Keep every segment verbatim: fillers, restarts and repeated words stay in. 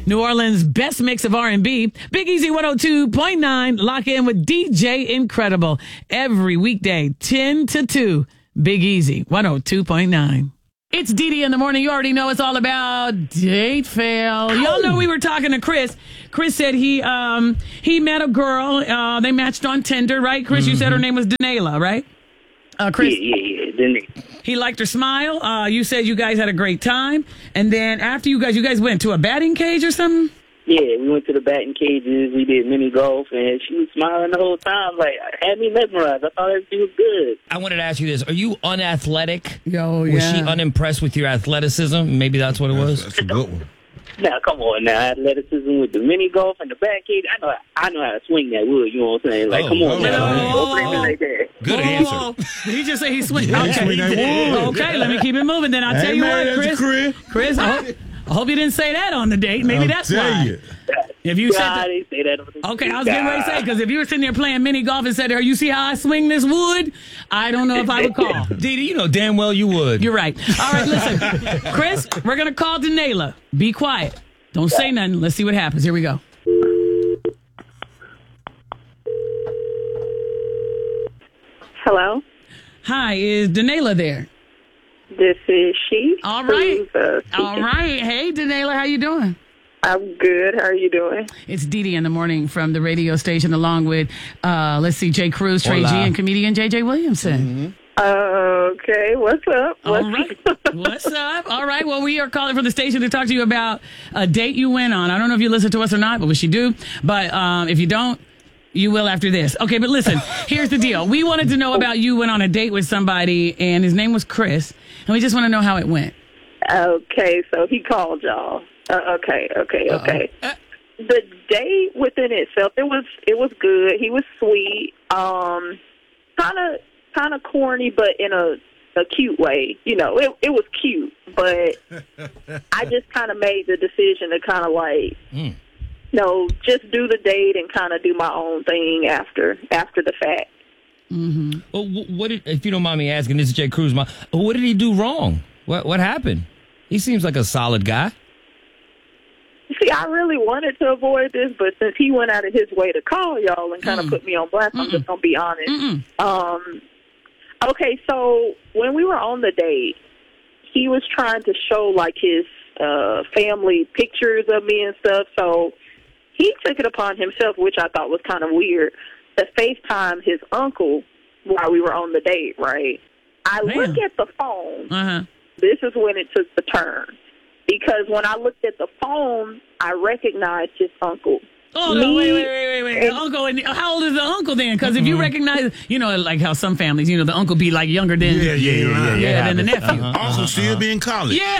New Orleans' best mix of R and B. Big Easy one oh two point nine. Lock in with D J Incredible every weekday, ten to two. Big Easy one oh two point nine. It's Dee Dee in the morning. You already know it's all about date fail. Y'all know we were talking to Chris. Chris said he um he met a girl. Uh, they matched on Tinder, right? Chris, mm-hmm. You said her name was Danela, right? Uh, Chris. Yeah, yeah, yeah. Danela. He liked her smile. Uh, you said you guys had a great time, and then after you guys, you guys went to a batting cage or something. Yeah, we went to the batting cages. We did mini golf, and she was smiling the whole time. Like, had me mesmerized. I thought everything was good. I wanted to ask you this. Are you unathletic? Yo, yeah. Was she unimpressed with your athleticism? Maybe that's what it was? That's a good one. Now, come on now. Athleticism with the mini golf and the bat cage. I know I know how to swing that wood. You know what I'm saying? Like, oh, come on oh, now. oh, Don't blame me like that. Good oh, answer. He just said he swing. Yeah, Okay. he swing that wood. Okay, let me keep it moving. Then I'll Hey, tell you man, what, that's Chris. Chris. Chris, I hope, I hope you didn't say that on the date. Maybe I'll that's tell why. You. If you God, said that, they say that on the okay, I was getting ready to say, because if you were sitting there playing mini golf and said to her, you see how I swing this wood? I don't know if I would call. Dee Dee, you know damn well you would. You're right. All right, listen. Chris, we're going to call Danela. Be quiet. Don't say nothing. Let's see what happens. Here we go. Hello, Hi, is Danela there? this is she. All right. Who's, uh, All speaking. right. Hey, Danela, how you doing? I'm good. How are you doing? It's Dee Dee in the morning from the radio station along with, uh, let's see, Jay Cruz, Trey Hola. G, and comedian J J Williamson. Uh, okay, what's up? All What's right. What's up? All right. Well, we are calling from the station to talk to you about a date you went on. I don't know if you listen to us or not, but we should do. But um, if you don't, you will after this. Okay, but listen, here's the deal. We wanted to know about you went on a date with somebody, and his name was Chris, and we just want to know how it went. Okay, so he called y'all. Uh, okay, okay, okay. Uh, The date within itself, it was it was good. He was sweet. Um, kind of kind of corny, but in a a cute way. You know, it it was cute, but I just kind of made the decision to kind of like. Mm. No, just do the date and kind of do my own thing after after the fact. Mm-hmm. Well, wh- what did, if you don't mind me asking, this is Jay Cruz. My, what did he do wrong? What what happened? He seems like a solid guy. See, I really wanted to avoid this, but since he went out of his way to call y'all and kind of Mm. put me on blast, I'm Mm-mm. just gonna be honest. Mm-mm. Um, okay, so when we were on the date, he was trying to show like his uh, family pictures of me and stuff. So he took it upon himself, which I thought was kind of weird, to FaceTime his uncle while we were on the date. Right? I Damn. look at the phone. Uh-huh. This is when it took the turn. Because when I looked at the phone, I recognized his uncle. Oh, no, wait, wait, wait, wait, wait. Uncle, and how old is the uncle then? Because if you recognize, you know, like how some families, you know, the uncle be like younger than, Yeah, yeah, yeah, yeah. yeah, than the nephew. Uh-huh. Also, still be in college. Yeah.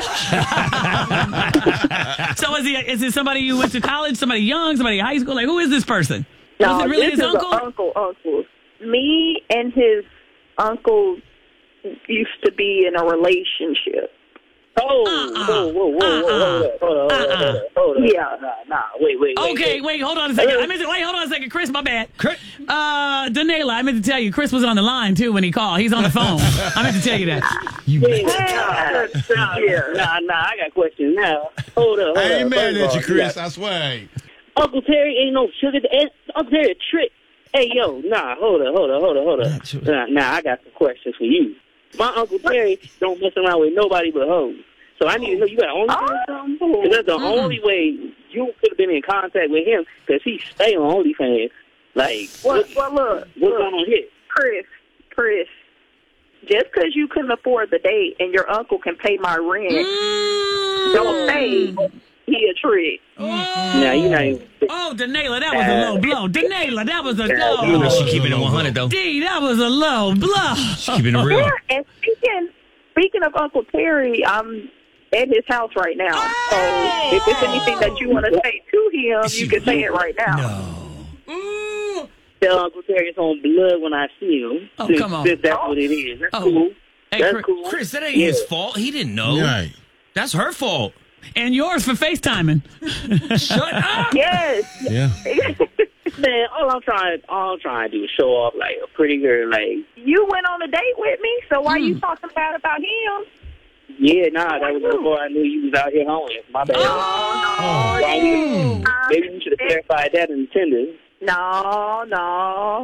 So is he? Is it somebody you went to college? Somebody young? Somebody high school? Like, who is this person? No, Was it really this his is uncle? an uncle, uncle. Me and his uncle used to be in a relationship. Oh, Uh-uh. whoa, whoa, whoa, whoa, Uh-uh. hold up, hold up, hold up, hold up, hold up. Yeah. Nah, nah, wait, wait, wait. Okay, wait. wait, hold on a second. I meant to, wait, hold on a second. Chris, my bad. Chris? Uh, Danela, I meant to tell you, Chris was on the line too when he called. He's on the phone. I meant to tell you that. You Yeah, nah, nah, nah, nah, I got questions now. Hold up, hold I ain't up. mad First of at all, you, Chris. got- I swear. Uncle Terry ain't no sugar. eh, Uncle Terry a trick. Hey, yo, nah, hold up, hold up, hold up, hold up. Not sure. Nah, nah, I got some questions for you. My Uncle Terry don't mess around with nobody but hoes. So I need to know, you got OnlyFans or something? 'Cause that's the Mm-mm. only way you could have been in contact with him, because he stay on OnlyFans. Like, Well, what, well look, what's look, going on here? Chris, Chris, just because you couldn't afford the date and your uncle can pay my rent, Mm. don't say he a trick. Nah, you not even... Oh, Danela, that was a low blow. Danela, that was a You know low. she keeping it one hundred though. D, that was a low blow. She keeping it real. Yeah, and speaking speaking of Uncle Terry, I'm at his house right now. So if there's anything that you want to say to him, you can say it right now. Ooh. Tell Uncle Terry it's on blood when I see him. Oh, since, come on. since that's what it is. That's Oh. cool. Hey, That's Chris- cool. Chris, that ain't Yeah. his fault. He didn't know. Right. That's her fault. And yours for FaceTiming. Shut up. Yes. Yeah. Man, all I'm trying, all I'm trying to do is show off like a pretty girl. Like, You went on a date with me, so why Hmm. you talking bad about him? Yeah, nah, that was before I knew you was out here homeless. My bad. Oh, Why you- Maybe you should have clarified that in the tender. No, no.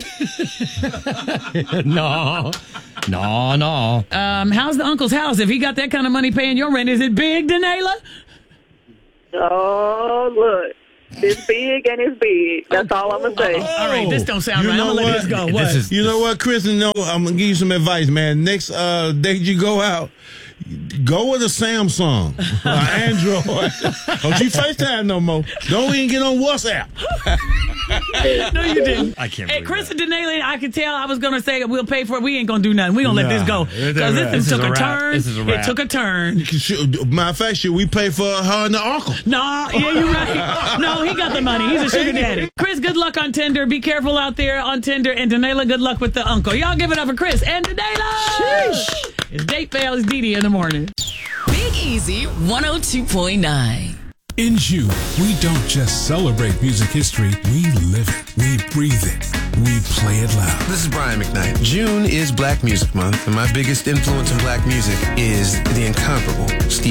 no, no, no. Um, how's the uncle's house? If he got that kind of money paying your rent, is it big, Danela? Oh, look. It's big and it's big. That's all I'm going to say. All right, this don't sound You right. I'm know going to let what? this go. This What? is- You know what, Chris? And no, I'm gonna give you some advice, man. Next uh, date you go out, go with a Samsung, or Android. Don't you FaceTime no more. Don't even get on WhatsApp. No, you didn't. I can't Hey, believe Chris that. and Denali, I could tell I was going to say we'll pay for it. We ain't going to do nothing. We going to let this go. Nah, Because this, this is took a a, wrap. turn. This is a It wrap. took a turn. Shoot, matter of fact, should we pay for her and the uncle? Nah, yeah, you're right. No, he got the money. He's a sugar daddy. Chris, good luck on Tinder. Be careful out there on Tinder. And Denala, good luck with the uncle. Y'all give it up for Chris and Denala. It's Date Fail. It's Dee Dee in the morning. Big Easy one oh two point nine. In June, we don't just celebrate music history, we live it, we breathe it, we play it loud. This is Brian McKnight. June is Black Music Month, and my biggest influence in black music is the incomparable Steve